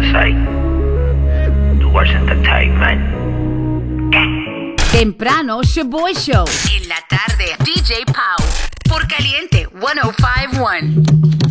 Temprano, Shaboy Show. En la tarde, DJ Pau. Por Caliente 105.1.